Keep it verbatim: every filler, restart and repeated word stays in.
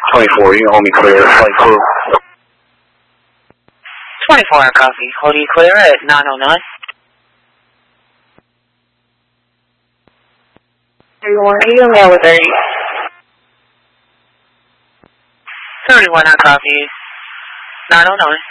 twenty-four, you can hold me clear. Flight crew. twenty-four, copy. Hold you clear at nine oh nine. thirty-one, you can go with thirty. thirty-one, I copy. nine oh nine.